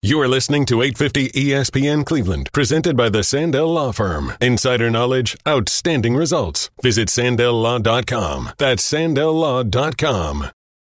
You are listening to 850 ESPN Cleveland, presented by the Sandell Law Firm. Insider knowledge, outstanding results. Visit SandellLaw.com. That's SandellLaw.com.